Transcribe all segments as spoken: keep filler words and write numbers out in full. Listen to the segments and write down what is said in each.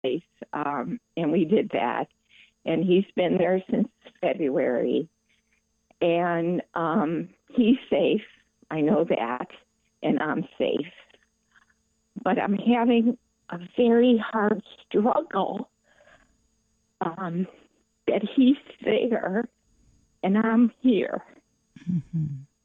place, um, and we did that. And he's been there since February, and um, he's safe. I know that, and I'm safe. But I'm having a very hard struggle um, that he's there and I'm here. Mm-hmm.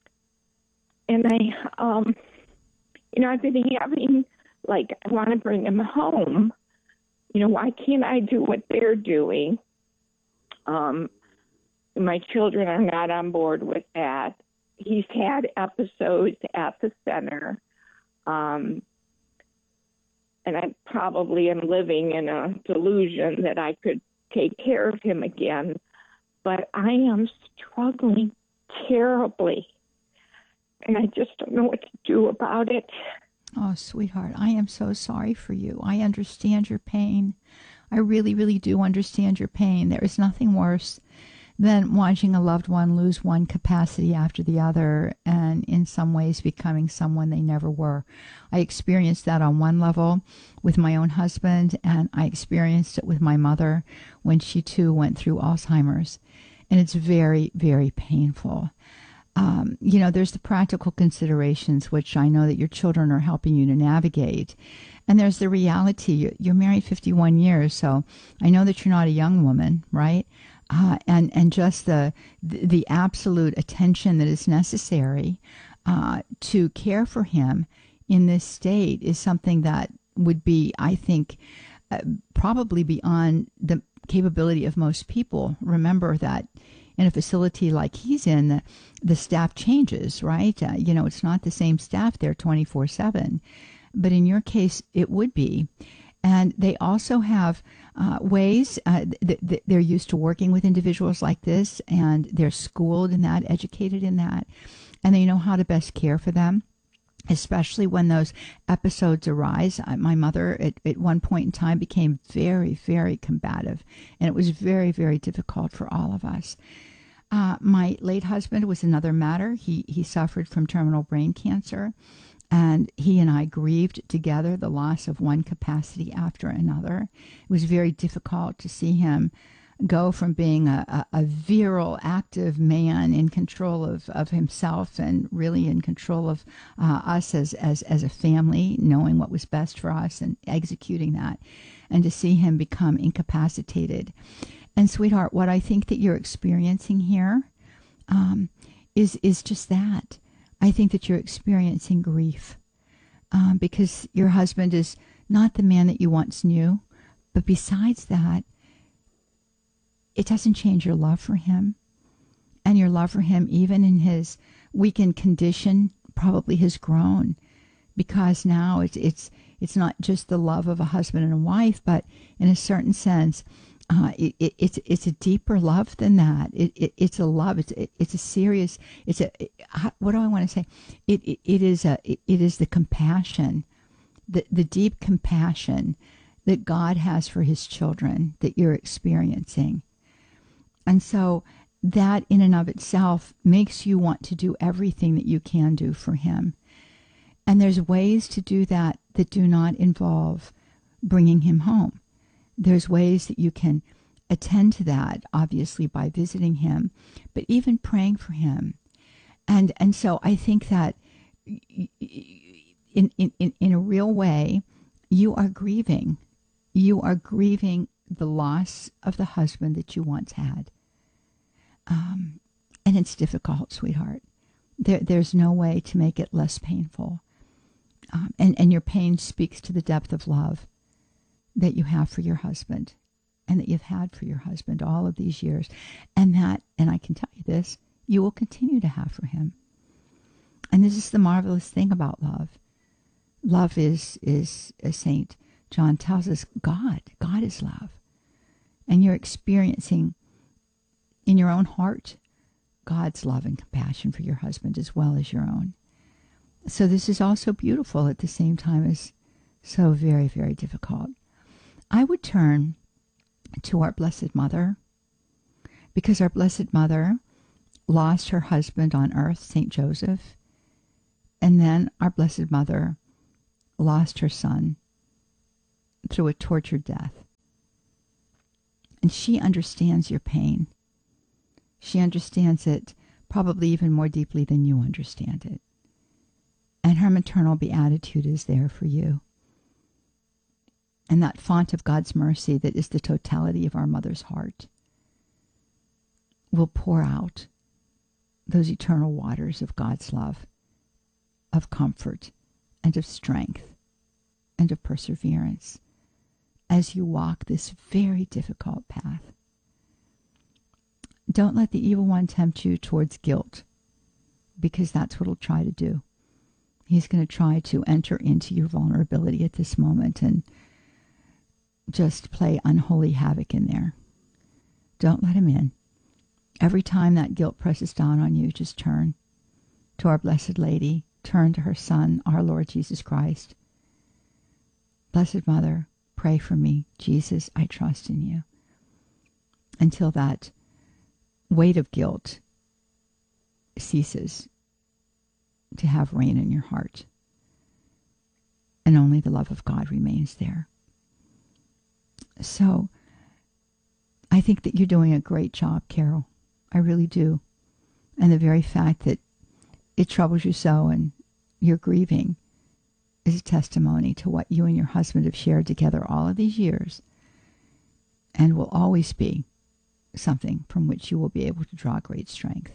And I, um, you know, I've been having, like, I want to bring him home. You know, why can't I do what they're doing? Um, my children are not on board with that. He's had episodes at the center. Um, and I probably am living in a delusion that I could take care of him again. But I am struggling terribly. And I just don't know what to do about it. Oh, sweetheart, I am so sorry for you. I understand your pain. I really, really do understand your pain. There is nothing worse than watching a loved one lose one capacity after the other and in some ways becoming someone they never were. I experienced that on one level with my own husband, and I experienced it with my mother when she too went through Alzheimer's. And it's very, very painful. Um, you know, there's the practical considerations, which I know that your children are helping you to navigate. And there's the reality. You're married fifty-one years, so I know that you're not a young woman, right? Uh, and, and just the, the absolute attention that is necessary uh, to care for him in this state is something that would be, I think, uh, probably beyond the capability of most people. Remember that in a facility like he's in, the, the staff changes, right? Uh, you know, it's not the same staff there twenty-four seven. But in your case, it would be. And they also have uh, ways, uh, th- th- they're used to working with individuals like this, and they're schooled in that, educated in that, and they know how to best care for them, especially when those episodes arise. Uh, my mother, at, at one point in time, became very, very combative, and it was very, very difficult for all of us. Uh, my late husband was another matter. He, he suffered from terminal brain cancer. And he and I grieved together the loss of one capacity after another. It was very difficult to see him go from being a, a, a virile, active man in control of, of himself and really in control of uh, us as, as, as a family, knowing what was best for us and executing that, and to see him become incapacitated. And sweetheart, what I think that you're experiencing here um, is is just that. I think that you're experiencing grief um, because your husband is not the man that you once knew. But besides that, it doesn't change your love for him. And your love for him, even in his weakened condition, probably has grown, because now it's it's it's not just the love of a husband and a wife, but in a certain sense, Uh, it, it, it's it's a deeper love than that. It, it it's a love. It's it, it's a serious. It's a it, what do I want to say? It it, it is a it, it is the compassion, the the deep compassion that God has for His children that you're experiencing, and so that in and of itself makes you want to do everything that you can do for Him. And there's ways to do that that do not involve bringing Him home. There's ways that you can attend to that, obviously, by visiting him, but even praying for him. And and so I think that in, in, in a real way, you are grieving. You are grieving the loss of the husband that you once had. Um, and it's difficult, sweetheart. There, there's no way to make it less painful. Um, and, and your pain speaks to the depth of love that you have for your husband and that you've had for your husband all of these years. And that, and I can tell you this, you will continue to have for him. And this is the marvelous thing about love. Love is, is as Saint John tells us, God. God is love. And you're experiencing in your own heart God's love and compassion for your husband as well as your own. So this is also beautiful at the same time as so very, very difficult. I would turn to our Blessed Mother, because our Blessed Mother lost her husband on earth, Saint Joseph, and then our Blessed Mother lost her son through a tortured death. And she understands your pain. She understands it probably even more deeply than you understand it. And her maternal beatitude is there for you. And that font of God's mercy that is the totality of our mother's heart will pour out those eternal waters of God's love, of comfort, and of strength, and of perseverance as you walk this very difficult path. Don't let the evil one tempt you towards guilt, because that's what he'll try to do. He's going to try to enter into your vulnerability at this moment and just play unholy havoc in there. Don't let him in. Every time that guilt presses down on you, just turn to our Blessed Lady. Turn to her Son, our Lord Jesus Christ. Blessed Mother, pray for me. Jesus, I trust in you. Until that weight of guilt ceases to have reign in your heart. And only the love of God remains there. So, I think that you're doing a great job, Carol. I really do. And the very fact that it troubles you so and you're grieving is a testimony to what you and your husband have shared together all of these years, and will always be something from which you will be able to draw great strength.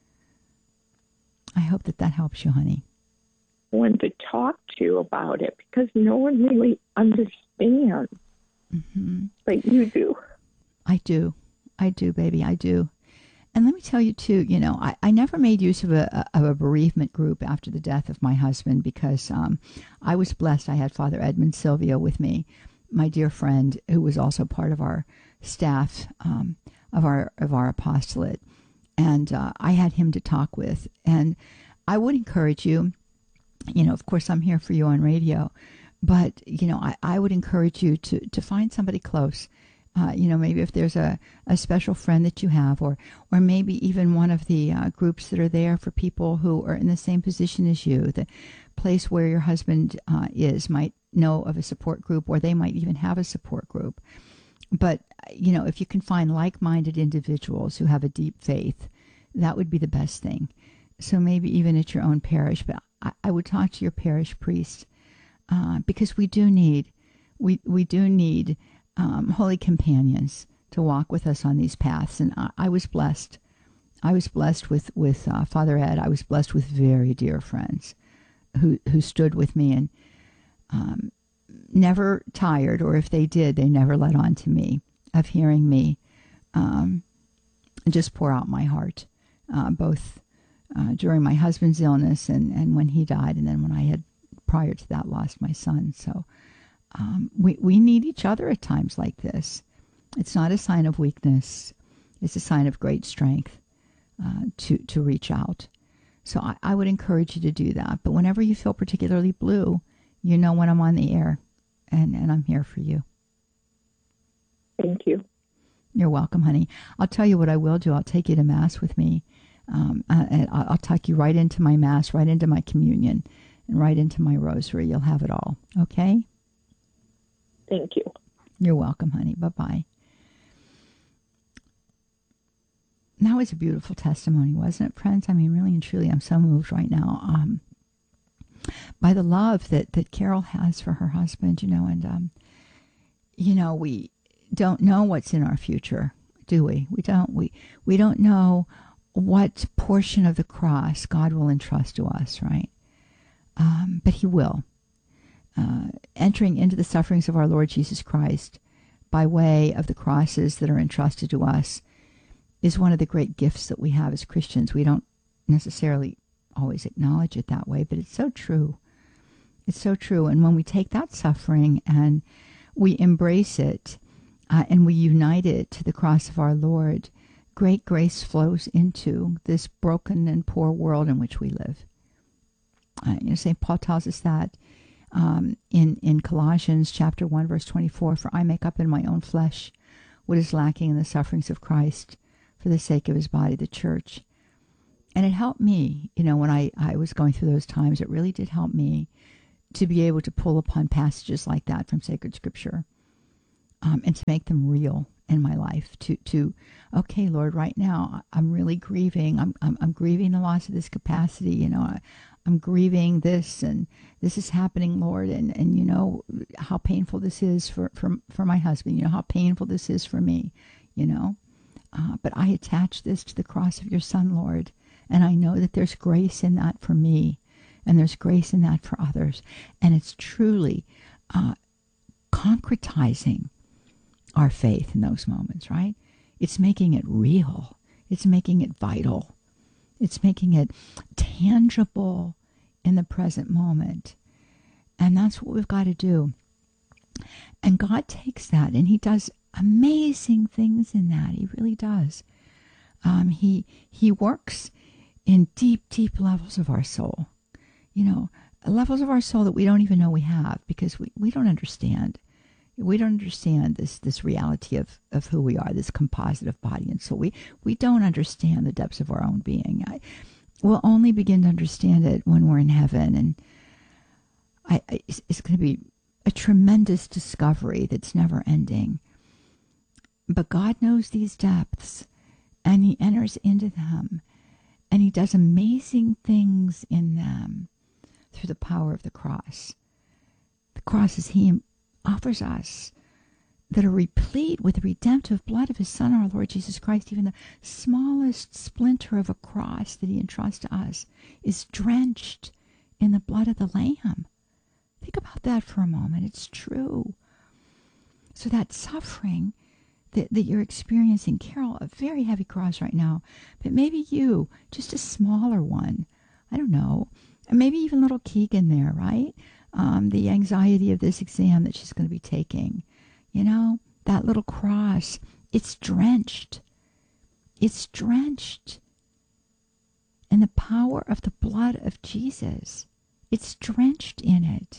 I hope that that helps you, honey. One to talk to about it, because no one really understands. Mm-hmm. But you do. I do. I do, baby. I do. And let me tell you, too, you know, I, I never made use of a, of a bereavement group after the death of my husband, because um, I was blessed. I had Father Edmund Silvio with me, my dear friend, who was also part of our staff um, of our of our apostolate. And uh, I had him to talk with. And I would encourage you, you know, of course, I'm here for you on radio, but, you know, I, I would encourage you to, to find somebody close. Uh, you know, maybe if there's a, a special friend that you have, or or maybe even one of the uh, groups that are there for people who are in the same position as you. The place where your husband uh, is might know of a support group, or they might even have a support group. But, you know, if you can find like-minded individuals who have a deep faith, that would be the best thing. So maybe even at your own parish. But I, I would talk to your parish priest, uh, because we do need, we, we do need... Um, holy companions to walk with us on these paths. And I, I was blessed. I was blessed with, with uh, Father Ed. I was blessed with very dear friends who, who stood with me and um, never tired, or if they did, they never let on to me, of hearing me um, just pour out my heart, uh, both uh, during my husband's illness and, and when he died, and then when I had, prior to that, lost my son. So Um, we, we need each other at times like this. It's not a sign of weakness. It's a sign of great strength uh, to, to reach out. So I, I would encourage you to do that. But whenever you feel particularly blue, you know when I'm on the air, and, and I'm here for you. Thank you. You're welcome, honey. I'll tell you what I will do. I'll take you to Mass with me. Um, uh, and I'll, I'll tuck you right into my Mass, right into my communion, and right into my rosary. You'll have it all. Okay? Thank you. You're welcome, honey. Bye-bye. That was a beautiful testimony, wasn't it, friends? I mean, really and truly, I'm so moved right now um, by the love that, that Carol has for her husband, you know, and, um, you know, we don't know what's in our future, do we? We don't. We, we don't know what portion of the cross God will entrust to us, right? Um, but he will. Uh, entering into the sufferings of our Lord Jesus Christ by way of the crosses that are entrusted to us is one of the great gifts that we have as Christians. We don't necessarily always acknowledge it that way, but it's so true. It's so true. And when we take that suffering and we embrace it uh, and we unite it to the cross of our Lord, great grace flows into this broken and poor world in which we live. Uh, you know, Saint Paul tells us that Um, in, in Colossians chapter one, verse twenty-four, for I make up in my own flesh what is lacking in the sufferings of Christ for the sake of his body, the church. And it helped me, you know, when I, I was going through those times, it really did help me to be able to pull upon passages like that from sacred scripture. um, and to make them real in my life. To, to okay, Lord, right now I'm really grieving. I'm, I'm, I'm grieving the loss of this capacity. You know, I, I'm grieving this, and this is happening, Lord. And, and you know how painful this is for, for, for my husband. You know how painful this is for me, you know. Uh, but I attach this to the cross of your Son, Lord. And I know that there's grace in that for me. And there's grace in that for others. And it's truly uh, concretizing our faith in those moments, right? It's making it real. It's making it vital. It's making it tangible in the present moment. And that's what we've got to do. And God takes that and he does amazing things in that. He really does. Um, he, he works in deep, deep levels of our soul. You know, levels of our soul that we don't even know we have because we, we don't understand. We don't understand this this reality of, of who we are, this composite of body and soul. We, we don't understand the depths of our own being. I, we'll only begin to understand it when we're in heaven. And I, I it's, it's going to be a tremendous discovery that's never ending. But God knows these depths, and he enters into them, and he does amazing things in them through the power of the cross. The cross is he offers us that are replete with the redemptive blood of his Son, our Lord Jesus Christ. Even the smallest splinter of a cross that he entrusts to us is drenched in the blood of the Lamb. Think about that for a moment. It's true. So that suffering that, that you're experiencing, Carol, a very heavy cross right now, but maybe you, just a smaller one. I don't know. And maybe even little Keegan there, right? Um, the anxiety of this exam that she's going to be taking. You know, that little cross, it's drenched. It's drenched in the power of the blood of Jesus. It's drenched in it.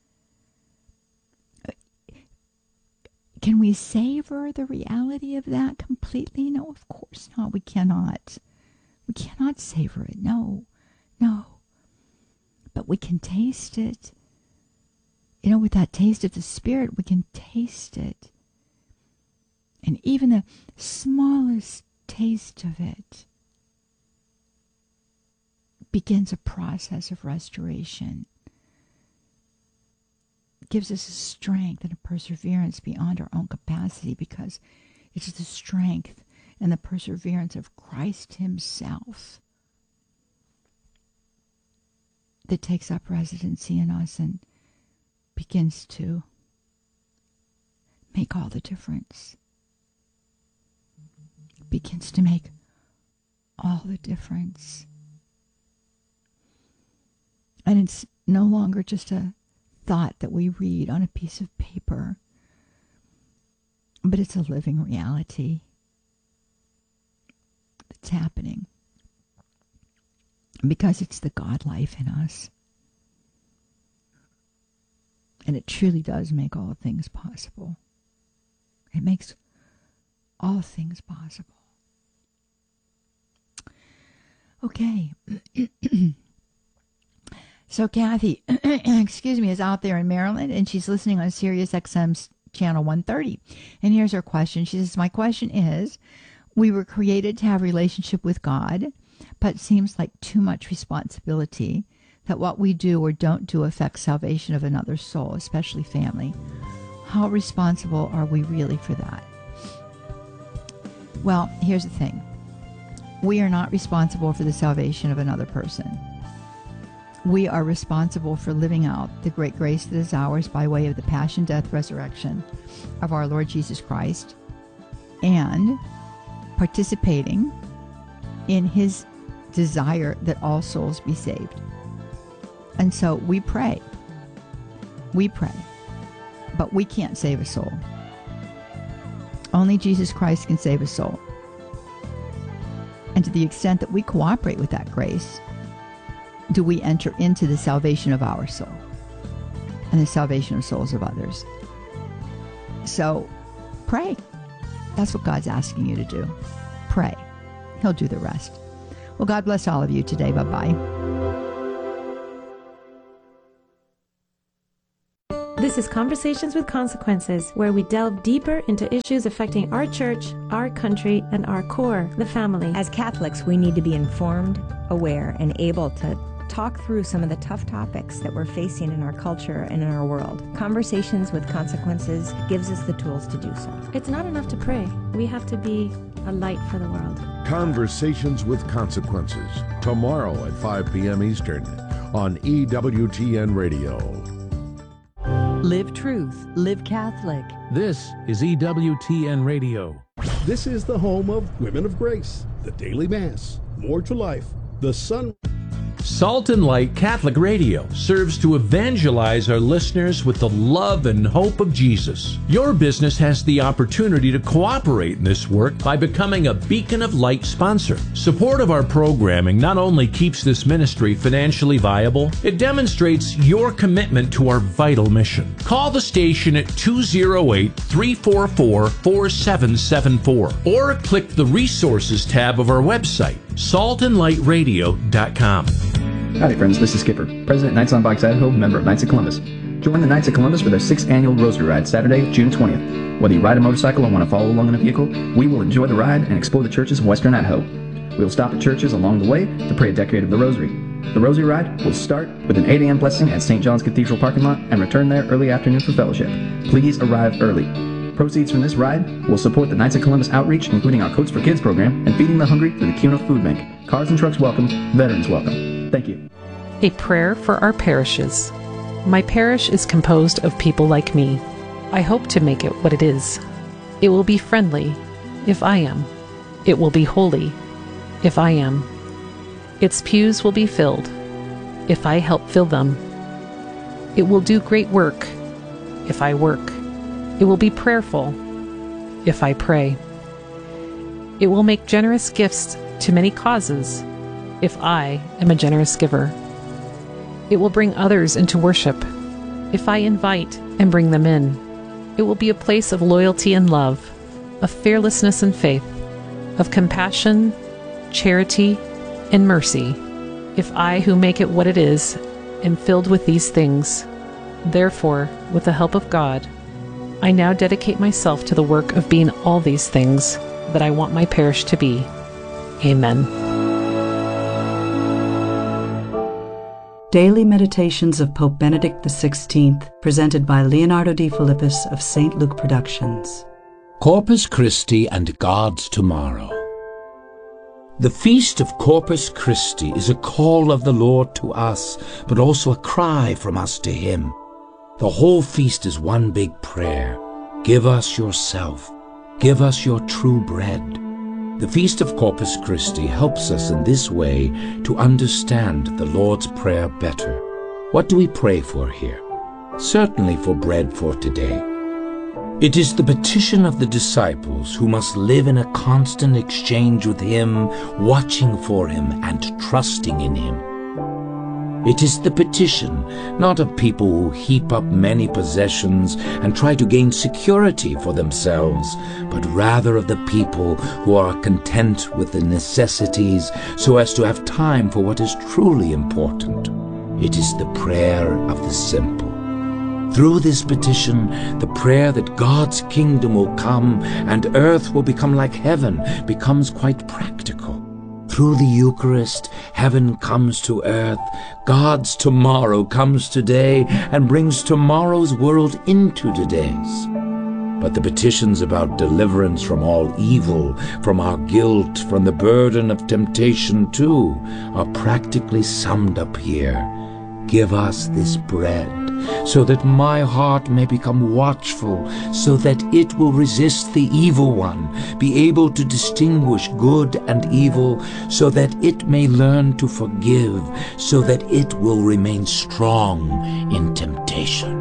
Can we savor the reality of that completely? No, of course not. We cannot. We cannot savor it. No, no. But we can taste it. You know, with that taste of the Spirit, we can taste it. And even the smallest taste of it begins a process of restoration. It gives us a strength and a perseverance beyond our own capacity, because it's the strength and the perseverance of Christ himself that takes up residency in us and begins to make all the difference. Begins to make all the difference. And it's no longer just a thought that we read on a piece of paper, but it's a living reality that's happening because it's the God life in us. And it truly does make all things possible. It makes all things possible. Okay. So Kathy, excuse me, is out there in Maryland, and she's listening on Sirius X M's channel one thirty. And here's her question. She says, my question is, we were created to have a relationship with God, but it seems like too much responsibility that what we do or don't do affects salvation of another soul, especially family. How responsible are we really for that? Well, here's the thing. We are not responsible for the salvation of another person. We are responsible for living out the great grace that is ours by way of the passion, death, resurrection of our Lord Jesus Christ, and participating in his desire that all souls be saved. And so we pray. We pray. But we can't save a soul. Only Jesus Christ can save a soul. And to the extent that we cooperate with that grace, do we enter into the salvation of our soul and the salvation of souls of others. So pray. That's what God's asking you to do. Pray. He'll do the rest. Well, God bless all of you today. Bye-bye. This is Conversations with Consequences, where we delve deeper into issues affecting our church, our country, and our core, the family. As Catholics, we need to be informed, aware, and able to talk through some of the tough topics that we're facing in our culture and in our world. Conversations with Consequences gives us the tools to do so. It's not enough to pray. We have to be a light for the world. Conversations with Consequences, tomorrow at five p.m. Eastern on E W T N Radio. Live truth, live Catholic. This is E W T N Radio. This is the home of Women of Grace, the Daily Mass, More to Life, the Sun. Salt and Light Catholic Radio serves to evangelize our listeners with the love and hope of Jesus. Your business has the opportunity to cooperate in this work by becoming a Beacon of Light sponsor. Support of our programming not only keeps this ministry financially viable, it demonstrates your commitment to our vital mission. Call the station at two oh eight, three four four, four seven seven four or click the Resources tab of our website, salt and light radio dot com. Howdy friends, this is Skipper, President Knights on Bikes Idaho, member of Knights of Columbus. Join the Knights of Columbus for their sixth annual Rosary Ride, Saturday, June twentieth. Whether you ride a motorcycle or want to follow along in a vehicle, we will enjoy the ride and explore the churches of Western Idaho. We will stop at churches along the way to pray a decade of the Rosary. The Rosary Ride will start with an eight a.m. blessing at Saint John's Cathedral parking lot and return there early afternoon for fellowship. Please arrive early. Proceeds from this ride will support the Knights of Columbus outreach, including our Coats for Kids program and Feeding the Hungry through the Kuno Food Bank. Cars and trucks welcome, veterans welcome. Thank you. A prayer for our parishes. My parish is composed of people like me. I hope to make it what it is. It will be friendly, if I am. It will be holy, if I am. Its pews will be filled, if I help fill them. It will do great work, if I work. It will be prayerful, if I pray. It will make generous gifts to many causes, if I am a generous giver. It will bring others into worship, if I invite and bring them in. It will be a place of loyalty and love, of fearlessness and faith, of compassion, charity, and mercy, if I who make it what it is am filled with these things. Therefore, with the help of God, I now dedicate myself to the work of being all these things that I want my parish to be. Amen. Daily Meditations of Pope Benedict the sixteenth, presented by Leonardo D. Philippus of Saint Luke Productions. Corpus Christi and God's Tomorrow. The feast of Corpus Christi is a call of the Lord to us, but also a cry from us to Him. The whole feast is one big prayer. Give us yourself. Give us your true bread. The Feast of Corpus Christi helps us in this way to understand the Lord's Prayer better. What do we pray for here? Certainly for bread for today. It is the petition of the disciples who must live in a constant exchange with Him, watching for Him and trusting in Him. It is the petition, not of people who heap up many possessions and try to gain security for themselves, but rather of the people who are content with the necessities so as to have time for what is truly important. It is the prayer of the simple. Through this petition, the prayer that God's kingdom will come and earth will become like heaven becomes quite practical. Through the Eucharist, heaven comes to earth, God's tomorrow comes today and brings tomorrow's world into today's. But the petitions about deliverance from all evil, from our guilt, from the burden of temptation too, are practically summed up here. Give us this bread, so that my heart may become watchful, so that it will resist the evil one, be able to distinguish good and evil, so that it may learn to forgive, so that it will remain strong in temptation.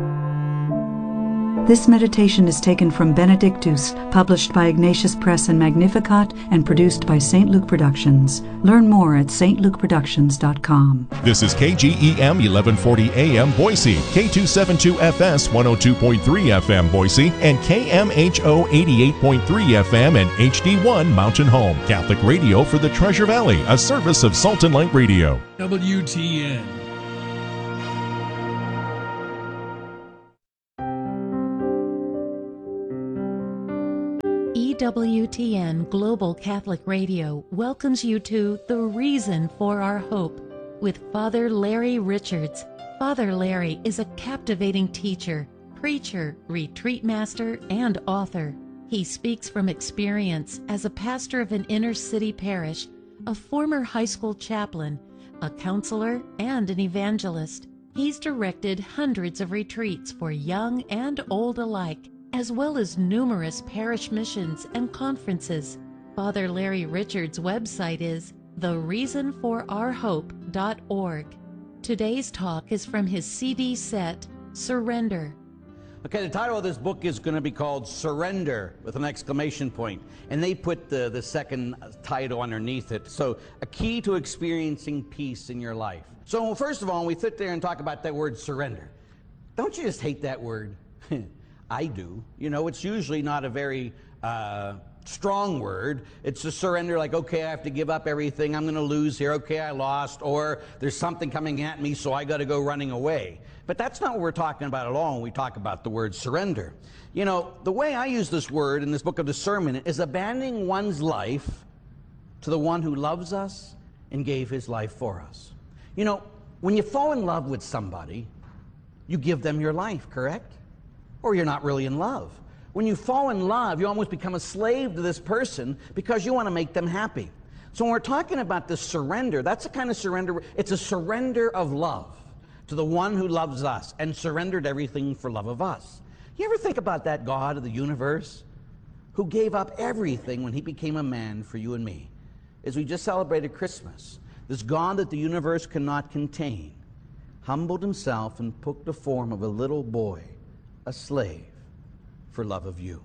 This meditation is taken from Benedictus, published by Ignatius Press and Magnificat, and produced by Saint Luke Productions. Learn more at s t luke productions dot com. This is K G E M eleven forty A M Boise, K two seventy-two F S one oh two point three F M Boise, and K M H O eighty-eight point three F M and H D one Mountain Home. Catholic radio for the Treasure Valley, a service of Salt and Light Radio. W T N E W T N Global Catholic Radio welcomes you to The Reason for Our Hope with Father Larry Richards. Father Larry is a captivating teacher, preacher, retreat master, and author. He speaks from experience as a pastor of an inner city parish, a former high school chaplain, a counselor, and an evangelist. He's directed hundreds of retreats for young and old alike, as well as numerous parish missions and conferences. Father Larry Richards' website is the reason for our hope dot org. Today's talk is from his C D set, Surrender. Okay, the title of this book is going to be called Surrender with an exclamation point. And they put the, the second title underneath it. So, a key to experiencing peace in your life. So, first of all, we sit there and talk about that word surrender. Don't you just hate that word? I do. You know, it's usually not a very uh, strong word. It's a surrender like, okay, I have to give up everything. I'm going to lose here. Okay, I lost. Or there's something coming at me, so I got to go running away. But that's not what we're talking about at all when we talk about the word surrender. You know, the way I use this word in this book of discernment is abandoning one's life to the one who loves us and gave his life for us. You know, when you fall in love with somebody, you give them your life, correct? Or you're not really in love. When you fall in love, you almost become a slave to this person because you want to make them happy. So when we're talking about this surrender, that's the kind of surrender, it's a surrender of love to the one who loves us and surrendered everything for love of us. You ever think about that God of the universe who gave up everything when he became a man for you and me? As we just celebrated Christmas, this God that the universe cannot contain humbled himself and took the form of a little boy, a slave, for love of you.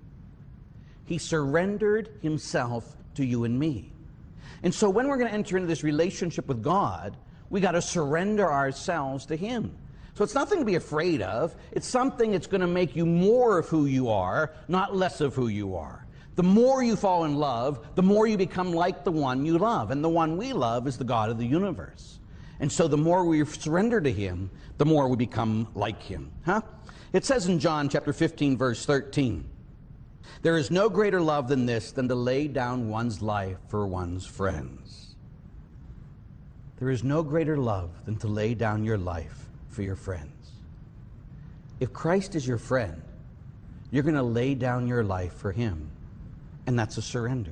He surrendered himself to you and me. And so when we're going to enter into this relationship with God, we got to surrender ourselves to him. So it's nothing to be afraid of. It's something that's going to make you more of who you are, not less of who you are. The more you fall in love, the more you become like the one you love. And the one we love is the God of the universe. And so the more we surrender to him, the more we become like him. Huh? It says in John chapter fifteen, verse thirteen, there is no greater love than this, than to lay down one's life for one's friends. There is no greater love than to lay down your life for your friends. If Christ is your friend, you're going to lay down your life for him, and that's a surrender.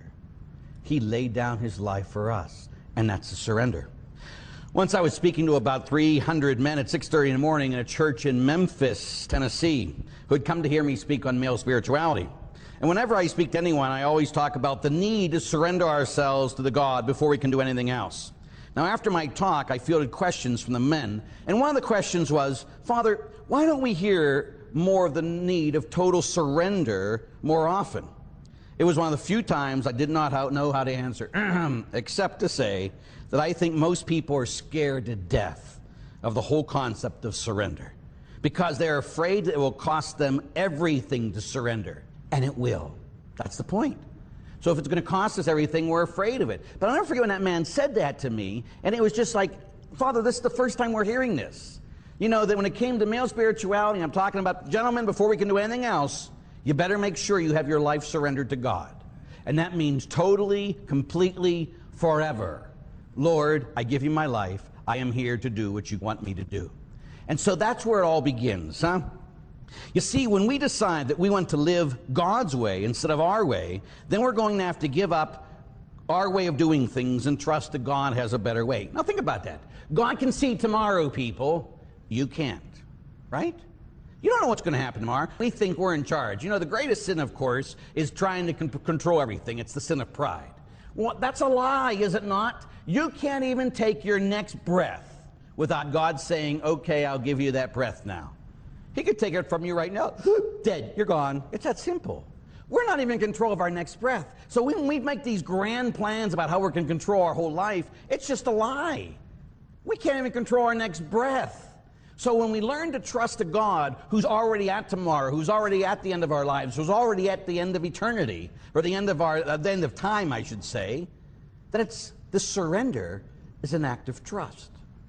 He laid down his life for us, and that's a surrender. Once I was speaking to about three hundred men at six thirty in the morning in a church in Memphis, Tennessee, who had come to hear me speak on male spirituality. And whenever I speak to anyone, I always talk about the need to surrender ourselves to the God before we can do anything else. Now, after my talk, I fielded questions from the men. And one of the questions was, Father, why don't we hear more of the need of total surrender more often? It was one of the few times I did not know how to answer, except to say that I think most people are scared to death of the whole concept of surrender because they're afraid that it will cost them everything to surrender. And it will. That's the point. So if it's going to cost us everything, we're afraid of it. But I'll never forget when that man said that to me, and it was just like, Father, this is the first time we're hearing this. You know, that when it came to male spirituality, I'm talking about, gentlemen, before we can do anything else, you better make sure you have your life surrendered to God. And that means totally, completely, forever. Lord, I give you my life. I am here to do what you want me to do. And so that's where it all begins, huh? You see, when we decide that we want to live God's way instead of our way, then we're going to have to give up our way of doing things and trust that God has a better way. Now think about that. God can see tomorrow, people. You can't, right? You don't know what's going to happen tomorrow. We think we're in charge. You know, the greatest sin, of course, is trying to con- control everything. It's the sin of pride. Well, that's a lie, is it not? You can't even take your next breath without God saying, okay, I'll give you that breath now. He could take it from you right now. Dead. You're gone. It's that simple. We're not even in control of our next breath. So when we make these grand plans about how we're going to control our whole life, it's just a lie. We can't even control our next breath. So when we learn to trust a God who's already at tomorrow, who's already at the end of our lives, who's already at the end of eternity, or the end of our, uh, the end of time, I should say, that it's this surrender is an act of trust.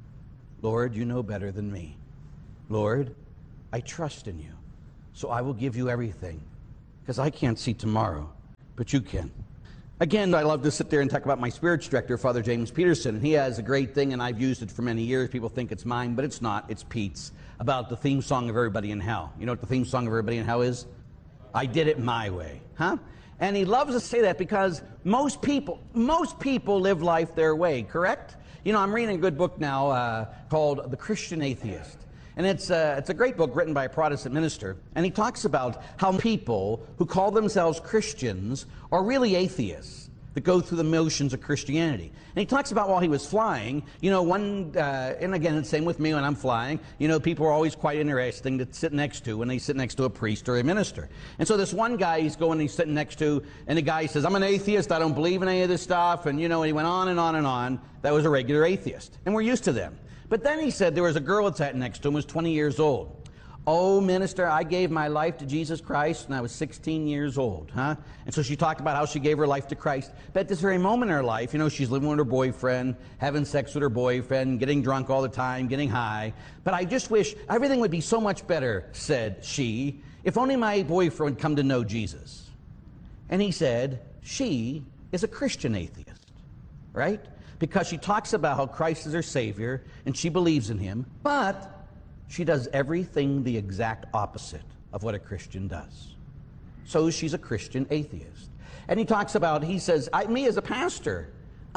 Lord, you know better than me. Lord, I trust in you, so I will give you everything, because I can't see tomorrow, but you can. Again, I love to sit there and talk about my spiritual director, Father James Peterson. He has a great thing, and I've used it for many years. People think it's mine, but it's not. It's Pete's, about the theme song of Everybody in Hell. You know what the theme song of Everybody in Hell is? I did it my way, huh? And he loves to say that because most people, most people live life their way, correct? You know, I'm reading a good book now uh, called The Christian Atheist. And it's a, it's a great book written by a Protestant minister. And he talks about how people who call themselves Christians are really atheists that go through the motions of Christianity. And he talks about while he was flying, you know, one, uh, and again, it's the same with me when I'm flying, you know, people are always quite interesting to sit next to when they sit next to a priest or a minister. And so this one guy he's going, he's sitting next to, and the guy says, I'm an atheist, I don't believe in any of this stuff. And, you know, and he went on and on and on. That was a regular atheist. And we're used to them. But then he said there was a girl that sat next to him, was twenty years old. Oh, minister, I gave my life to Jesus Christ when I was sixteen years old, huh? And so she talked about how she gave her life to Christ. But at this very moment in her life, you know, she's living with her boyfriend, having sex with her boyfriend, getting drunk all the time, getting high. But I just wish everything would be so much better, said she, if only my boyfriend would come to know Jesus. And he said, she is a Christian atheist, right? Because she talks about how Christ is her Savior, and she believes in Him, but she does everything the exact opposite of what a Christian does. So she's a Christian atheist. And he talks about, he says, I, me as a pastor,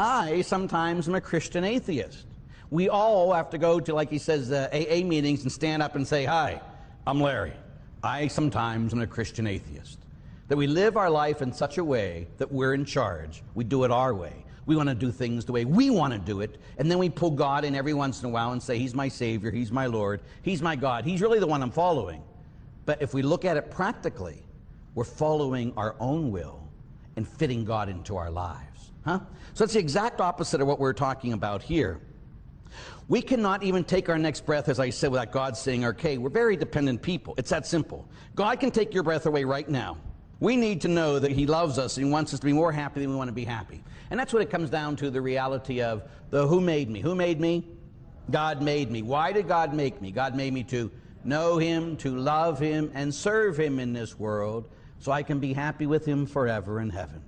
I sometimes am a Christian atheist. We all have to go to, like he says, uh, A A meetings and stand up and say, hi, I'm Larry. I sometimes am a Christian atheist. That we live our life in such a way that we're in charge. We do it our way. We want to do things the way we want to do it, and then we pull God in every once in a while and say, He's my Savior, He's my Lord, He's my God, He's really the one I'm following. But if we look at it practically, we're following our own will and fitting God into our lives. Huh? So that's the exact opposite of what we're talking about here. We cannot even take our next breath, as I said, without God saying, okay, we're very dependent people. It's that simple. God can take your breath away right now. We need to know that He loves us and He wants us to be more happy than we want to be happy. And that's what it comes down to, the reality of the who made me. Who made me? God made me. Why did God make me? God made me to know Him, to love Him, and serve Him in this world so I can be happy with Him forever in heaven.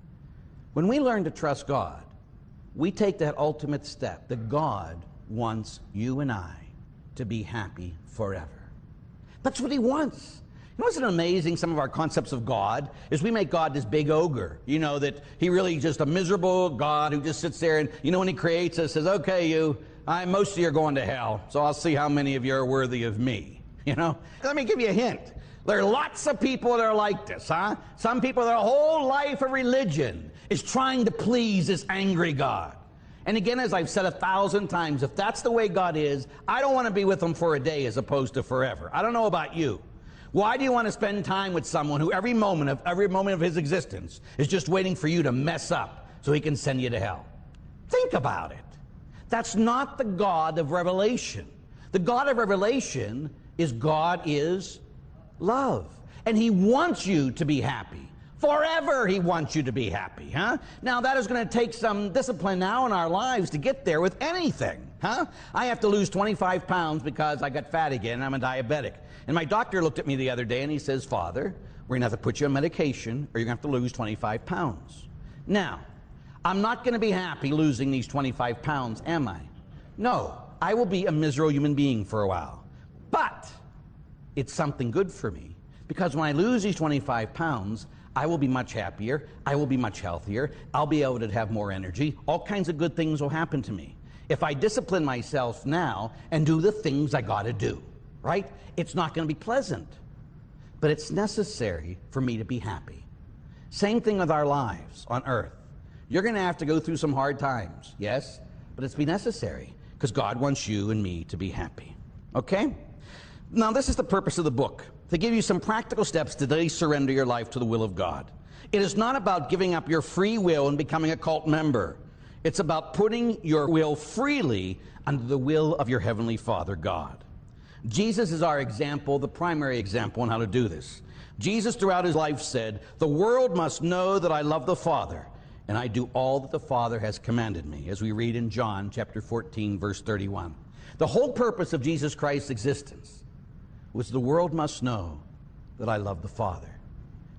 When we learn to trust God, we take that ultimate step that God wants you and I to be happy forever. That's what He wants. You know what's amazing, some of our concepts of God, is we make God this big ogre. You know, that He really just a miserable God who just sits there and, you know, when He creates us, says, okay, you, I, most of you are going to hell, so I'll see how many of you are worthy of me. You know? Let me give you a hint. There are lots of people that are like this, huh? Some people, their whole life of religion is trying to please this angry God. And again, as I've said a thousand times, if that's the way God is, I don't want to be with Him for a day as opposed to forever. I don't know about you. Why do you want to spend time with someone who every moment of every moment of his existence is just waiting for you to mess up so he can send you to hell? Think about it. That's not the God of Revelation. The God of Revelation is God is love. And He wants you to be happy. Forever He wants you to be happy, huh? Now that is going to take some discipline now in our lives to get there with anything, huh? I have to lose twenty-five pounds because I got fat again and I'm a diabetic. And my doctor looked at me the other day and he says, Father, we're going to have to put you on medication or you're going to have to lose twenty-five pounds. Now, I'm not going to be happy losing these twenty-five pounds, am I? No, I will be a miserable human being for a while. But it's something good for me because when I lose these twenty-five pounds, I will be much happier, I will be much healthier, I'll be able to have more energy, all kinds of good things will happen to me. If I discipline myself now and do the things I got to do, right? It's not going to be pleasant, but it's necessary for me to be happy. Same thing with our lives on earth. You're going to have to go through some hard times, yes, but it's be necessary because God wants you and me to be happy. Okay? Now, this is the purpose of the book, to give you some practical steps to today surrender your life to the will of God. It is not about giving up your free will and becoming a cult member. It's about putting your will freely under the will of your Heavenly Father, God. Jesus is our example, the primary example on how to do this. Jesus, throughout His life, said, the world must know that I love the Father, and I do all that the Father has commanded me, as we read in John chapter fourteen, verse thirty-one. The whole purpose of Jesus Christ's existence was the world must know that I love the Father.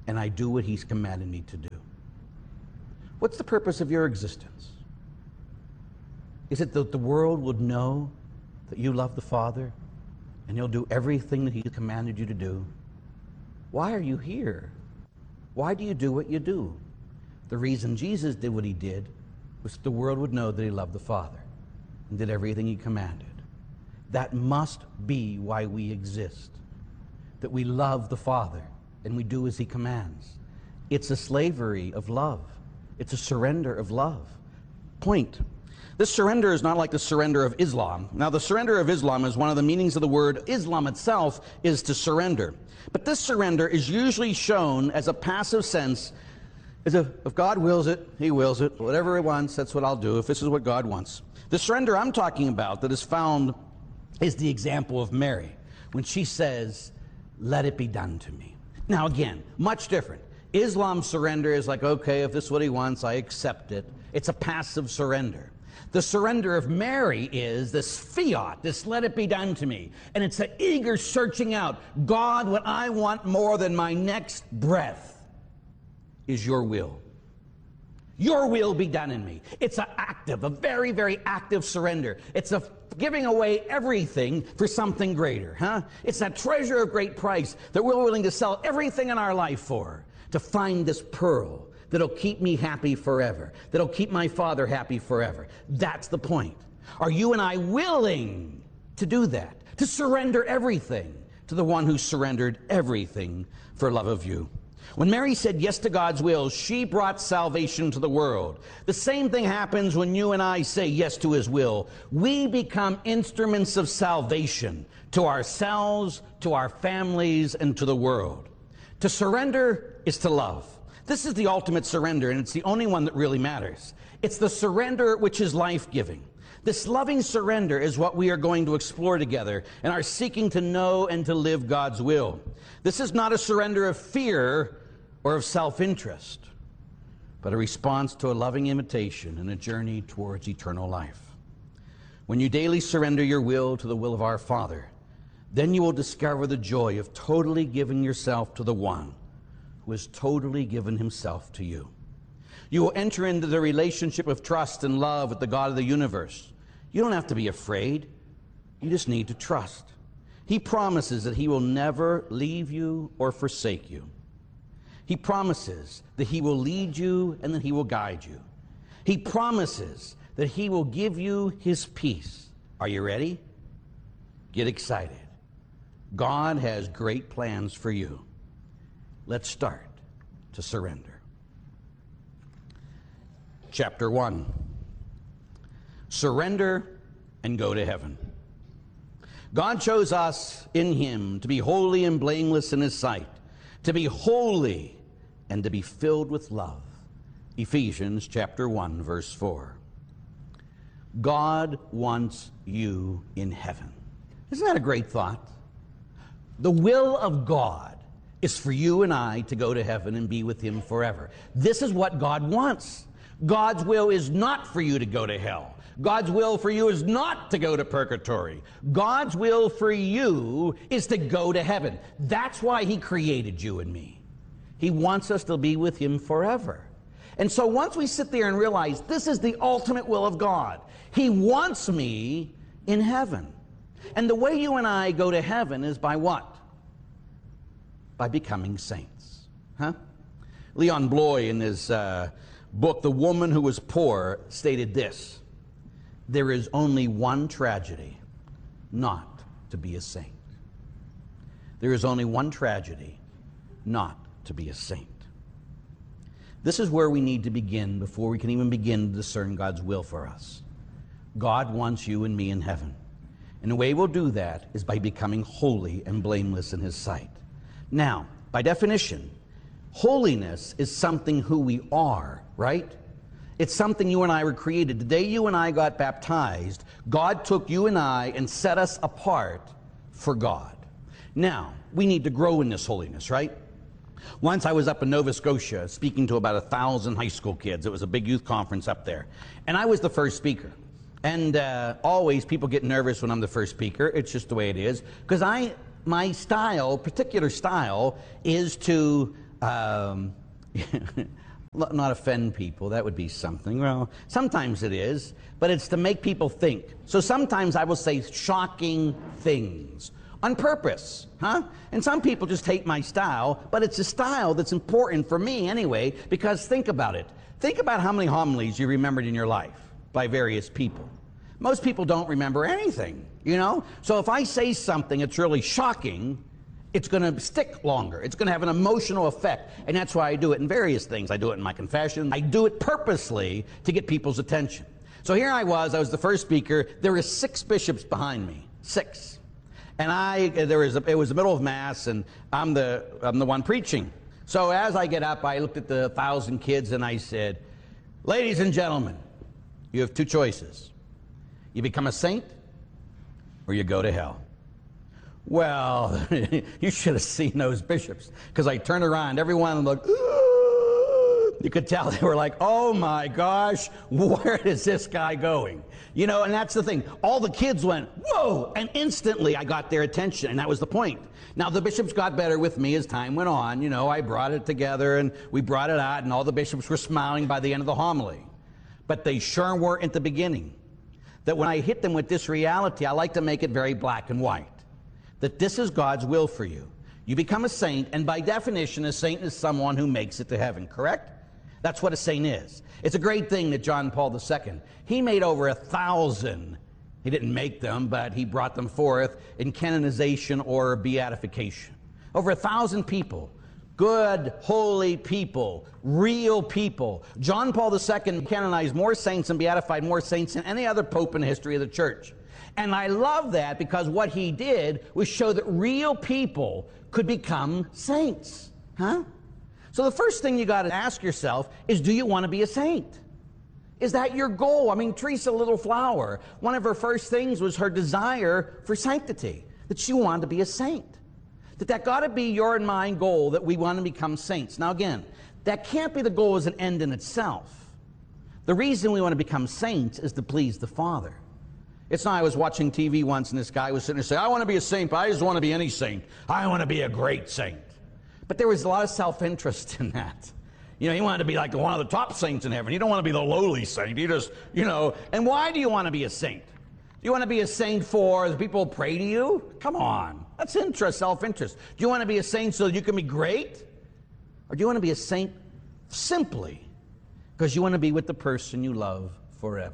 and I do what he's commanded me to do. What's the purpose of your existence? Is it that the world would know that you love the Father and you'll do everything that he commanded you to do? Why are you here? Why do you do what you do? The reason Jesus did what he did was that the world would know that he loved the Father and did everything he commanded. That must be why we exist, that we love the Father and we do as he commands. It's a slavery of love. It's a surrender of love. Point. This surrender is not like the surrender of Islam. Now, the surrender of Islam is one of the meanings of the word. Islam itself is to surrender. But this surrender is usually shown as a passive sense, as if, if God wills it, he wills it. Whatever he wants, that's what I'll do, if this is what God wants. The surrender I'm talking about that is found is the example of Mary, when she says, let it be done to me. Now, again, much different. Islam's surrender is like, okay, if this is what he wants, I accept it. It's a passive surrender. The surrender of Mary is this fiat, this let it be done to me. And it's an eager searching out. God, what I want more than my next breath is your will. Your will be done in me. It's an active, a very, very active surrender. It's a giving away everything for something greater, huh? It's that treasure of great price that we're willing to sell everything in our life for, to find this pearl that'll keep me happy forever, that'll keep my Father happy forever. That's the point. Are you and I willing to do that, to surrender everything to the one who surrendered everything for love of you? When Mary said yes to God's will, she brought salvation to the world. The same thing happens when you and I say yes to his will. We become instruments of salvation to ourselves, to our families, and to the world. To surrender is to love. This is the ultimate surrender, and it's the only one that really matters. It's the surrender which is life-giving. This loving surrender is what we are going to explore together and are seeking to know and to live God's will. This is not a surrender of fear or of self-interest, but a response to a loving invitation and a journey towards eternal life. When you daily surrender your will to the will of our Father, then you will discover the joy of totally giving yourself to the one who has totally given himself to you. You will enter into the relationship of trust and love with the God of the universe. You don't have to be afraid. You just need to trust. He promises that he will never leave you or forsake you. He promises that he will lead you and that he will guide you. He promises that he will give you his peace. Are you ready? Get excited. God has great plans for you. Let's start to surrender. Chapter one. Surrender and go to heaven. God chose us in him to be holy and blameless in his sight, to be holy and to be filled with love. Ephesians chapter one, verse four. God wants you in heaven. Isn't that a great thought? The will of God is for you and I to go to heaven and be with him forever. This is what God wants. God's will is not for you to go to hell. God's will for you is not to go to purgatory. God's will for you is to go to heaven. That's why he created you and me. He wants us to be with him forever. And so once we sit there and realize this is the ultimate will of God, he wants me in heaven. And the way you and I go to heaven is by what? By becoming saints. Huh? Leon Bloy, in his uh, book, The Woman Who Was Poor, stated this: there is only one tragedy, not to be a saint. There is only one tragedy, not to be a saint. This is where we need to begin before we can even begin to discern God's will for us. God wants you and me in heaven. And the way we'll do that is by becoming holy and blameless in his sight. Now, by definition, holiness is something who we are, right? It's something you and I were created. The day you and I got baptized, God took you and I and set us apart for God. Now, we need to grow in this holiness, right? Once I was up in Nova Scotia speaking to about a thousand high school kids. It was a big youth conference up there. And I was the first speaker. And uh, always people get nervous when I'm the first speaker. It's just the way it is. Because I, my style, particular style, is to um, not offend people. That would be something. Well, sometimes it is, but it's to make people think. So sometimes I will say shocking things on purpose, huh? And some people just hate my style, but it's a style that's important for me anyway, because think about it. Think about how many homilies you remembered in your life by various people. Most people don't remember anything, you know? So if I say something that's really shocking, it's going to stick longer. It's going to have an emotional effect. And that's why I do it in various things. I do it in my confession. I do it purposely to get people's attention. So here I was. I was the first speaker. There were six bishops behind me. Six. And I, there was a, it was the middle of Mass, and I'm the, I'm the one preaching. So as I get up, I looked at the thousand kids, and I said, ladies and gentlemen, you have two choices. You become a saint, or you go to hell. Well, you should have seen those bishops, because I turned around, everyone looked, you could tell they were like, oh my gosh, where is this guy going? You know, and that's the thing. All the kids went, whoa, and instantly I got their attention, and that was the point. Now, the bishops got better with me as time went on. You know, I brought it together, and we brought it out, and all the bishops were smiling by the end of the homily. But they sure weren't at the beginning. That when I hit them with this reality, I like to make it very black and white. That this is God's will for you. You become a saint, and by definition, a saint is someone who makes it to heaven, correct? That's what a saint is. It's a great thing that John Paul the Second, he made over a thousand, he didn't make them, but he brought them forth in canonization or beatification. Over a thousand people, good, holy people, real people. John Paul the Second canonized more saints and beatified more saints than any other pope in the history of the church. And I love that, because what he did was show that real people could become saints. Huh? So the first thing you got to ask yourself is, do you want to be a saint? Is that your goal? I mean, Teresa Little Flower, one of her first things was her desire for sanctity, that she wanted to be a saint. That that got to be your and mine goal, that we want to become saints. Now again, that can't be the goal as an end in itself. The reason we want to become saints is to please the Father. It's not, I was watching T V once, and this guy was sitting there saying, I want to be a saint, but I just want to be any saint. I want to be a great saint. But there was a lot of self-interest in that. You know, he wanted to be like one of the top saints in heaven. You don't want to be the lowly saint. You just, you know, and why do you want to be a saint? Do you want to be a saint for the people who pray to you? Come on. That's interest, self-interest. Do you want to be a saint so that you can be great? Or do you want to be a saint simply because you want to be with the person you love forever?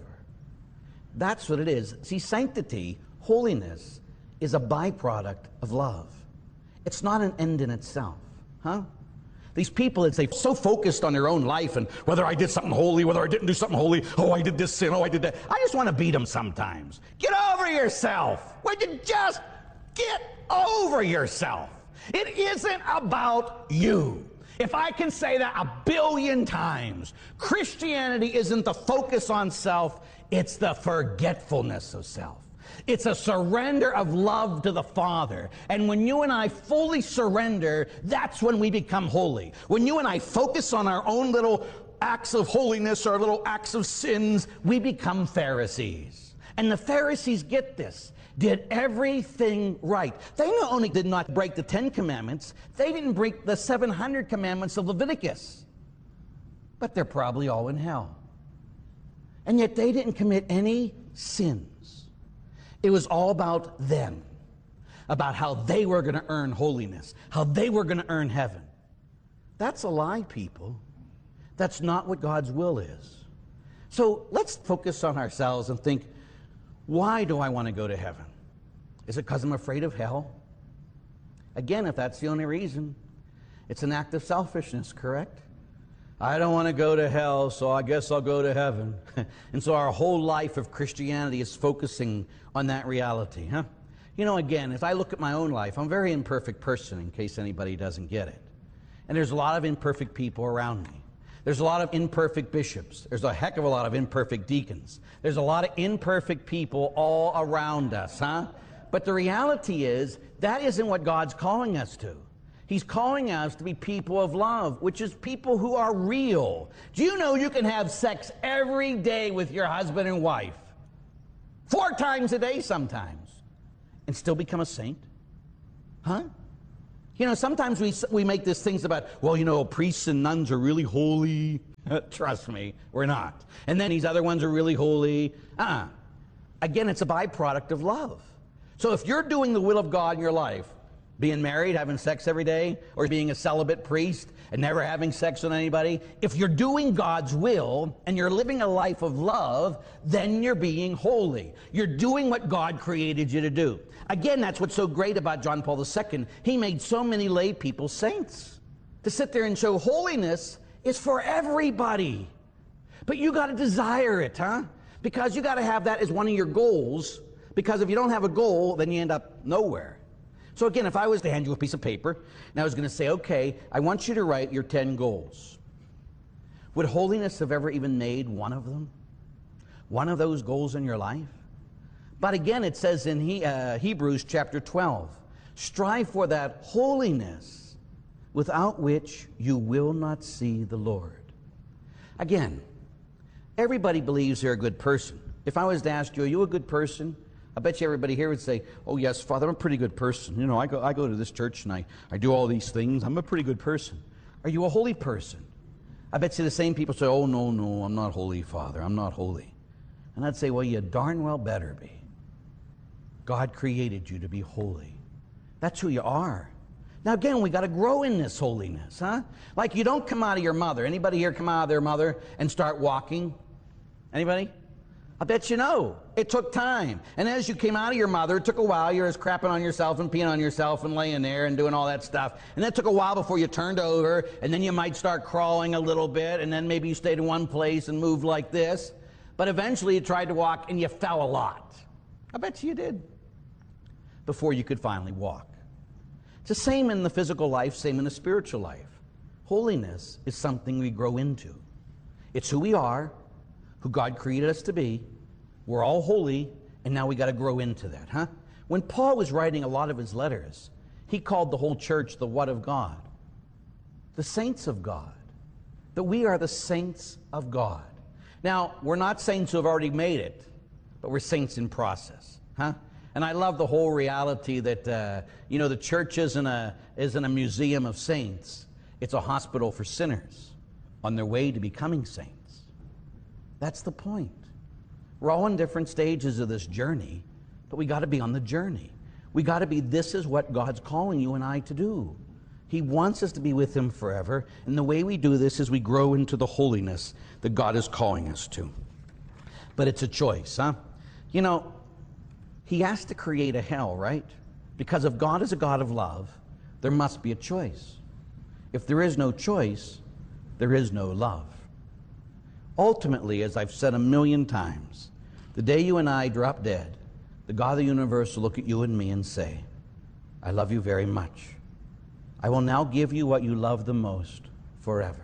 That's what it is. See, sanctity, holiness, is a byproduct of love. It's not an end in itself. Huh? These people, it's, they're so focused on their own life and whether I did something holy, whether I didn't do something holy, oh, I did this sin, oh, I did that. I just want to beat them sometimes. Get over yourself. Would you just get over yourself? It isn't about you. If I can say that a billion times, Christianity isn't the focus on self, it's the forgetfulness of self. It's a surrender of love to the Father. And when you and I fully surrender, that's when we become holy. When you and I focus on our own little acts of holiness, our little acts of sins, we become Pharisees. And the Pharisees, get this, did everything right. They not only did not break the Ten Commandments, they didn't break the seven hundred commandments of Leviticus. But they're probably all in hell. And yet they didn't commit any sins. It was all about them, about how they were going to earn holiness, how they were going to earn heaven. That's a lie, people. That's not what God's will is. So let's focus on ourselves and think, why do I want to go to heaven? Is it because I'm afraid of hell? Again, if that's the only reason, it's an act of selfishness, correct? I don't want to go to hell, so I guess I'll go to heaven. And so our whole life of Christianity is focusing on that reality, huh? You know, again, as I look at my own life, I'm a very imperfect person, in case anybody doesn't get it. And there's a lot of imperfect people around me. There's a lot of imperfect bishops. There's a heck of a lot of imperfect deacons. There's a lot of imperfect people all around us, huh? But the reality is, that isn't what God's calling us to. He's calling us to be people of love, which is people who are real. Do you know you can have sex every day with your husband and wife? Four times a day sometimes. And still become a saint? Huh? You know, sometimes we, we make these things about, well, you know, priests and nuns are really holy. Trust me, we're not. And then these other ones are really holy. Uh-uh. Again, it's a byproduct of love. So if you're doing the will of God in your life, being married, having sex every day, or being a celibate priest and never having sex with anybody, if you're doing God's will and you're living a life of love, then you're being holy. You're doing what God created you to do. Again, that's what's so great about John Paul the Second. He made so many lay people saints. To sit there and show holiness is for everybody. But you got to desire it, huh? Because you got to have that as one of your goals. Because if you don't have a goal, then you end up nowhere. So again, if I was to hand you a piece of paper, and I was going to say, okay, I want you to write your ten goals. Would holiness have ever even made one of them? One of those goals in your life? But again, it says in he, uh, Hebrews chapter twelve, strive for that holiness without which you will not see the Lord. Again, everybody believes they're a good person. If I was to ask you, are you a good person? I bet you everybody here would say, oh yes, Father, I'm a pretty good person. You know, I go, I go to this church and I, I do all these things. I'm a pretty good person. Are you a holy person? I bet you the same people say, oh no, no, I'm not holy, Father. I'm not holy. And I'd say, well, you darn well better be. God created you to be holy. That's who you are. Now again, we got to grow in this holiness, huh? Like you don't come out of your mother. Anybody here come out of their mother and start walking? Anybody? I bet you know. It took time. And as you came out of your mother, it took a while. You're just crapping on yourself and peeing on yourself and laying there and doing all that stuff. And that took a while before you turned over, and then you might start crawling a little bit, and then maybe you stayed in one place and moved like this. But eventually you tried to walk and you fell a lot. I bet you did. Before you could finally walk. It's the same in the physical life, same in the spiritual life. Holiness is something we grow into. It's who we are, who God created us to be. We're all holy, and now we got to grow into that, huh? When Paul was writing a lot of his letters, he called the whole church the what of God? The saints of God. That we are the saints of God. Now, we're not saints who have already made it, but we're saints in process, huh? And I love the whole reality that, uh, you know, the church isn't a, isn't a museum of saints. It's a hospital for sinners on their way to becoming saints. That's the point. We're all in different stages of this journey, but we got to be on the journey. We got to be, this is what God's calling you and I to do. He wants us to be with Him forever, and the way we do this is we grow into the holiness that God is calling us to. But it's a choice, huh? You know, He has to create a hell, right? Because if God is a God of love, there must be a choice. If there is no choice, there is no love. Ultimately, as I've said a million times, the day you and I drop dead, the God of the universe will look at you and me and say, I love you very much. I will now give you what you love the most forever.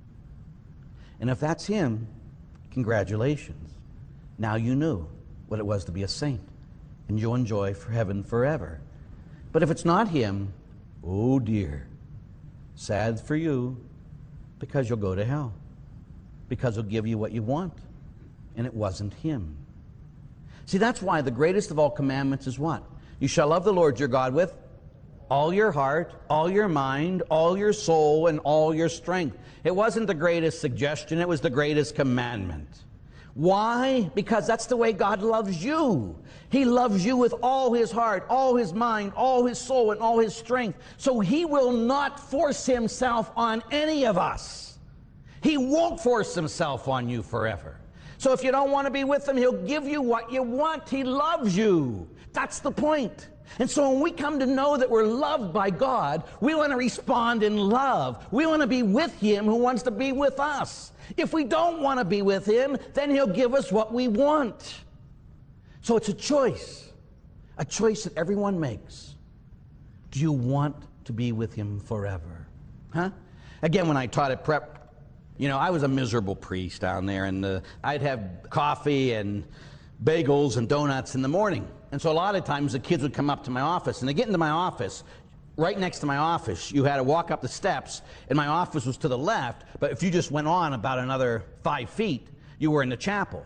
And if that's Him, congratulations. Now you knew what it was to be a saint. And you'll enjoy for heaven forever. But if it's not Him, oh dear, sad for you, because you'll go to hell. Because He'll give you what you want, and it wasn't Him. See, that's why the greatest of all commandments is what? You shall love the Lord your God with all your heart, all your mind, all your soul, and all your strength. It wasn't the greatest suggestion, it was the greatest commandment. Why? Because that's the way God loves you. He loves you with all His heart, all His mind, all His soul, and all His strength. So He will not force Himself on any of us. He won't force Himself on you forever. So if you don't want to be with Him, He'll give you what you want. He loves you. That's the point. And so when we come to know that we're loved by God, we want to respond in love. We want to be with Him who wants to be with us. If we don't want to be with Him, then He'll give us what we want. So it's a choice. A choice that everyone makes. Do you want to be with Him forever? Huh? Again, when I taught at prep, you know, I was a miserable priest down there, and uh, I'd have coffee and bagels and donuts in the morning. And so a lot of times the kids would come up to my office, and they get into my office. Right next to my office, you had to walk up the steps, and my office was to the left, but if you just went on about another five feet, you were in the chapel.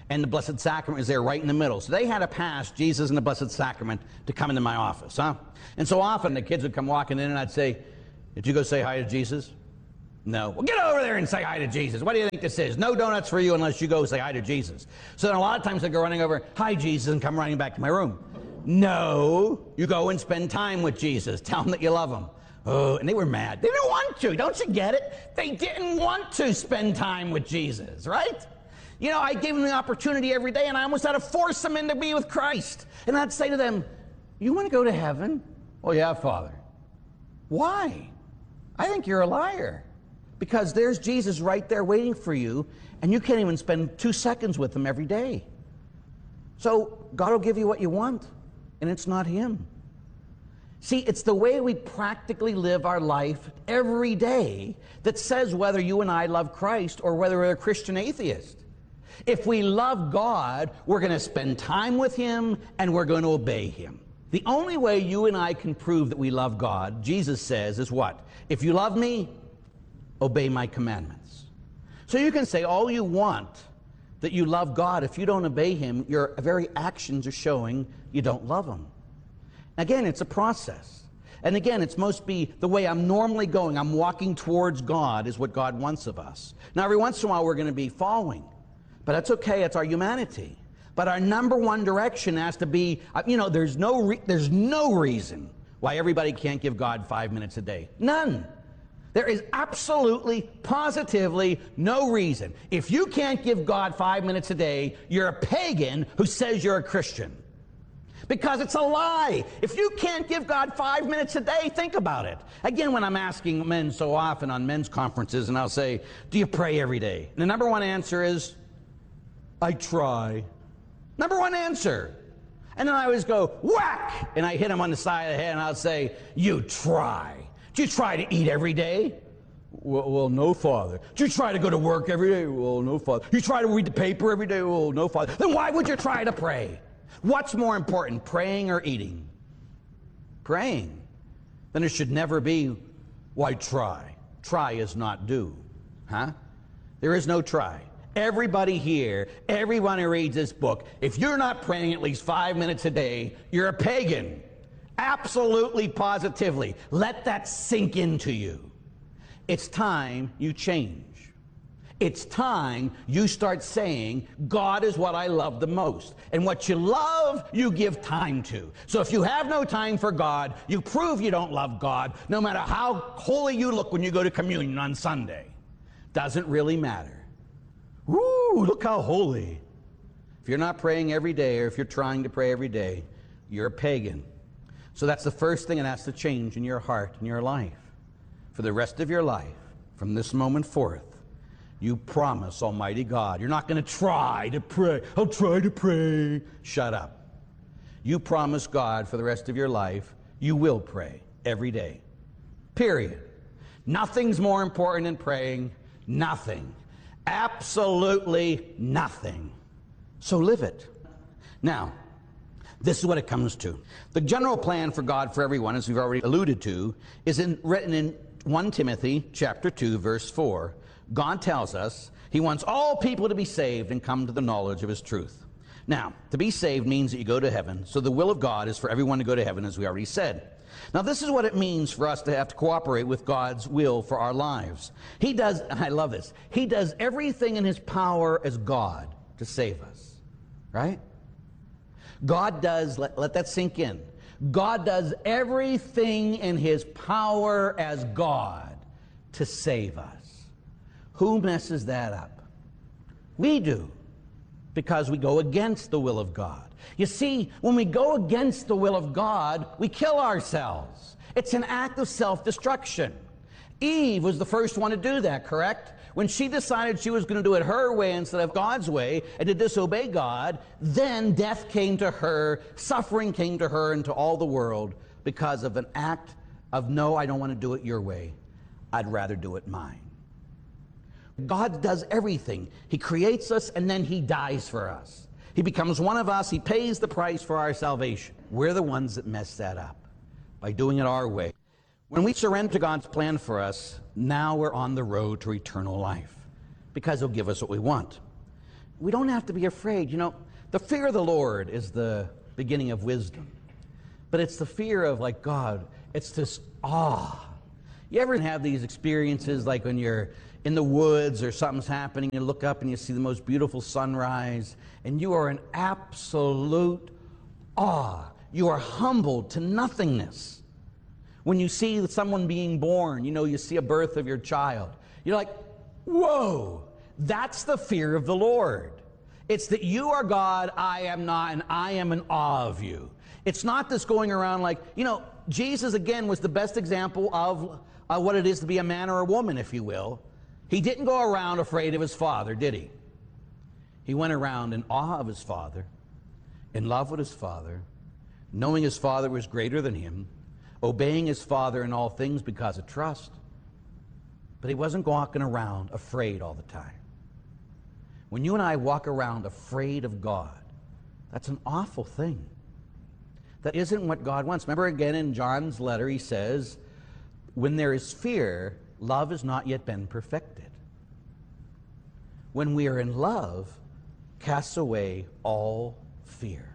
and the Blessed Sacrament is there right in the middle. So they had to pass Jesus and the Blessed Sacrament to come into my office, huh? And so often the kids would come walking in and I'd say, did you go say hi to Jesus? No. Well, get over there and say hi to Jesus. What do you think this is? No donuts for you unless you go say hi to Jesus. So then a lot of times they'd go running over, hi Jesus, and come running back to my room. No, you go and spend time with Jesus. Tell him that you love him. Oh, and they were mad. They didn't want to. Don't you get it? They didn't want to spend time with Jesus, right? You know, I gave them the opportunity every day, and I almost had to force them in to be with Christ. And I'd say to them, you want to go to heaven? Oh, yeah, Father. Why? I think you're a liar. Because there's Jesus right there waiting for you, and you can't even spend two seconds with him every day. So God will give you what you want, and it's not him. See, it's the way we practically live our life every day that says whether you and I love Christ or whether we're a Christian atheist. If we love God, we're going to spend time with him and we're going to obey him. The only way you and I can prove that we love God, Jesus says, is what? If you love me, obey my commandments. So you can say all you want that you love God. If you don't obey him, your very actions are showing you don't love him. Again, it's a process. And again, it's most be the way I'm normally going. I'm walking towards God is what God wants of us. Now, every once in a while, we're going to be following. But that's okay. It's our humanity. But our number one direction has to be, you know, there's no, re there's no reason why everybody can't give God five minutes a day. None. There is absolutely, positively no reason. If you can't give God five minutes a day, you're a pagan who says you're a Christian. Because it's a lie. If you can't give God five minutes a day, think about it. Again, when I'm asking men so often on men's conferences, and I'll say, do you pray every day? And the number one answer is, I try. Number one answer. And then I always go, whack! And I hit him on the side of the head, and I'll say, you try. Do you try to eat every day? Well, well, no, Father. Do you try to go to work every day? Well, no, Father. You try to read the paper every day? Well, no, Father. Then why would you try to pray? What's more important, praying or eating? Praying. Then it should never be, why try? Try is not do. Huh? There is no try. Everybody here, everyone who reads this book, if you're not praying at least five minutes a day, you're a pagan. Absolutely, positively. Let that sink into you. It's time you change. It's time you start saying, God is what I love the most. And what you love, you give time to. So if you have no time for God, you prove you don't love God, no matter how holy you look when you go to communion on Sunday. Doesn't really matter. Woo, look how holy. If you're not praying every day, or if you're trying to pray every day, you're a pagan. So that's the first thing that has to change in your heart, in your life. For the rest of your life, from this moment forth, you promise Almighty God, you're not going to try to pray. I'll try to pray. Shut up. You promise God for the rest of your life, you will pray every day. Period. Nothing's more important than praying. Nothing. Absolutely nothing. So live it. Now, this is what it comes to. The general plan for God for everyone, as we've already alluded to, is in, written in First Timothy chapter two, verse four. God tells us he wants all people to be saved and come to the knowledge of his truth. Now, to be saved means that you go to heaven, so the will of God is for everyone to go to heaven, as we already said. Now, this is what it means for us to have to cooperate with God's will for our lives. He does, I love this, he does everything in his power as God to save us, right? God does, let, let that sink in. God does everything in his power as God to save us. Who messes that up? We do, because we go against the will of God. You see, when we go against the will of God, we kill ourselves. It's an act of self-destruction. Eve was the first one to do that, correct? When she decided she was going to do it her way instead of God's way and to disobey God, then death came to her, suffering came to her and to all the world because of an act of, no, I don't want to do it your way. I'd rather do it mine. God does everything. He creates us and then he dies for us. He becomes one of us. He pays the price for our salvation. We're the ones that mess that up by doing it our way. When we surrender to God's plan for us, now we're on the road to eternal life because he'll give us what we want. we don't have to be afraid. You know, the fear of the Lord is the beginning of wisdom. But it's the fear of, like, God, it's this awe. You ever have these experiences like when you're in the woods or something's happening, you look up and you see the most beautiful sunrise, and you are in absolute awe. You are humbled to nothingness. When you see someone being born, you know, you see a birth of your child, you're like, whoa, that's the fear of the Lord. It's that you are God, I am not, and I am in awe of you. It's not this going around like, you know, Jesus, again, was the best example of uh, what it is to be a man or a woman, if you will. He didn't go around afraid of his Father, did he? He went around in awe of his Father, in love with his Father, knowing his Father was greater than him, obeying his Father in all things because of trust. But he wasn't walking around afraid all the time. When you and I walk around afraid of God, that's an awful thing. That isn't what God wants. Remember again in John's letter, he says, when there is fear, love has not yet been perfected. When we are in love, casts away all fear.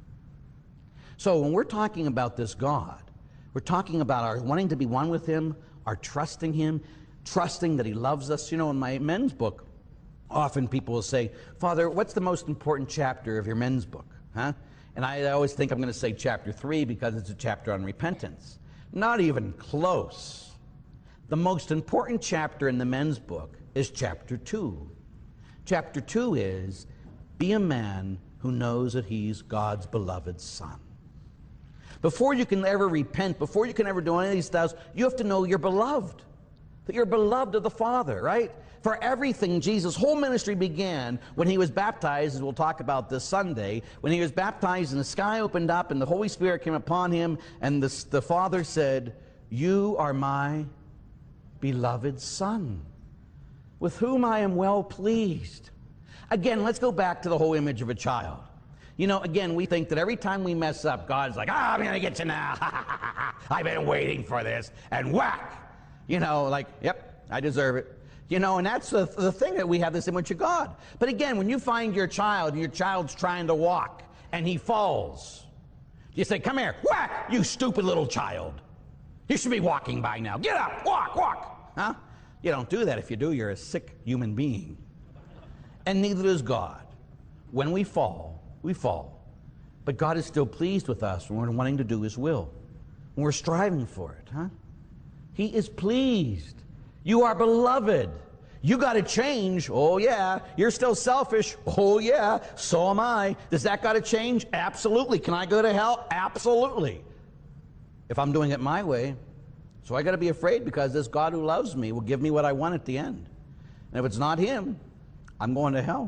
So when we're talking about this God, we're talking about our wanting to be one with him, our trusting him, trusting that he loves us. You know, in my men's book, often people will say, Father, what's the most important chapter of your men's book? Huh? And I always think I'm going to say chapter three because it's a chapter on repentance. Not even close. The most important chapter in the men's book is chapter two. Chapter two is, be a man who knows that he's God's beloved son. Before you can ever repent, before you can ever do any of these stuff, you have to know you're beloved. That you're beloved of the Father, right? For everything, Jesus' whole ministry began when he was baptized, as we'll talk about this Sunday, when he was baptized and the sky opened up and the Holy Spirit came upon him and the, the Father said, you are my beloved Son, with whom I am well pleased. Again, let's go back to the whole image of a child. You know, again, we think that every time we mess up, God's like, ah, I'm going to get you now. I've been waiting for this. And whack. You know, like, yep, I deserve it. You know, and that's the, the thing that we have this image of God. But again, when you find your child and your child's trying to walk and he falls, you say, come here, whack, you stupid little child. You should be walking by now. Get up, walk, walk. Huh? You don't do that. If you do, you're a sick human being. And neither does God. When we fall, we fall. But God is still pleased with us when we're wanting to do his will. When we're striving for it, huh? He is pleased. You are beloved. You got to change. Oh, yeah. You're still selfish. Oh, yeah. So am I. Does that got to change? Absolutely. Can I go to hell? Absolutely. If I'm doing it my way. So I got to be afraid because this God who loves me will give me what I want at the end. And if it's not him, I'm going to hell.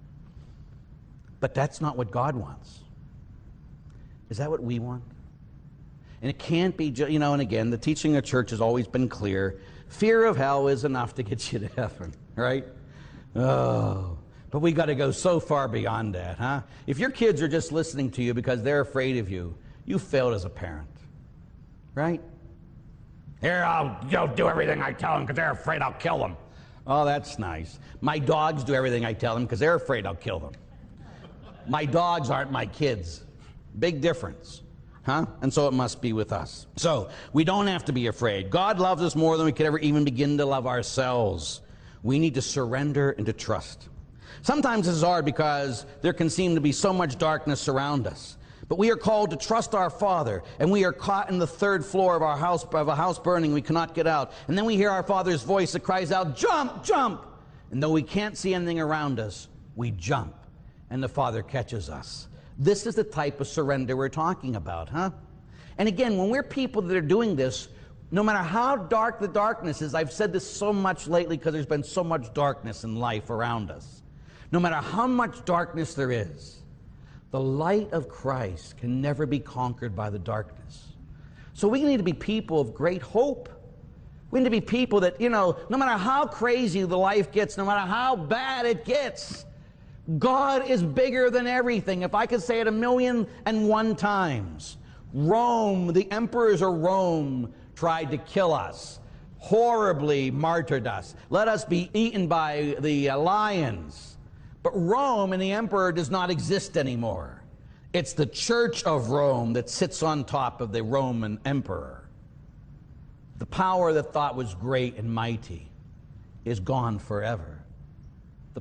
But that's not what God wants. Is that what we want? And it can't be, you know, and again, the teaching of church has always been clear. Fear of hell is enough to get you to heaven, right? Oh, but we got to go so far beyond that, huh? If your kids are just listening to you because they're afraid of you, you failed as a parent, right? Here, I'll you know, do everything I tell them because they're afraid I'll kill them. Oh, that's nice. My dogs do everything I tell them because they're afraid I'll kill them. My dogs aren't my kids. Big difference. Huh? And so it must be with us. So we don't have to be afraid. God loves us more than we could ever even begin to love ourselves. We need to surrender and to trust. Sometimes it's hard because there can seem to be so much darkness around us. But we are called to trust our Father, and we are caught in the third floor of our house of a house burning. We cannot get out. And then we hear our Father's voice that cries out, jump, jump. And though we can't see anything around us, we jump, and the Father catches us. This is the type of surrender we're talking about, huh? And again, when we're people that are doing this, no matter how dark the darkness is, I've said this so much lately because there's been so much darkness in life around us. No matter how much darkness there is, the light of Christ can never be conquered by the darkness. So we need to be people of great hope. We need to be people that, you know, no matter how crazy the life gets, no matter how bad it gets, God is bigger than everything. If I could say it a million and one times, Rome, the emperors of Rome tried to kill us, horribly martyred us, let us be eaten by the uh, lions. But Rome and the emperor does not exist anymore. It's the Church of Rome that sits on top of the Roman emperor. The power that thought was great and mighty is gone forever.